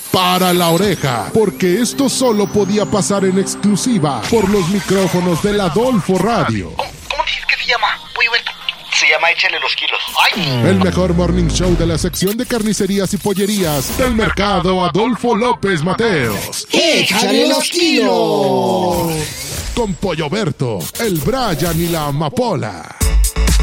para la oreja, porque esto solo podía pasar en exclusiva por los micrófonos del Adolfo Radio. ¿Cómo dices que se llama? Pollo Berto. Se llama Échale los kilos. ¡Ay! El mejor morning show de la sección de carnicerías y pollerías del mercado Adolfo López Mateos. ¡Échale los kilos! Con Pollo Berto, el Brian y la Amapola.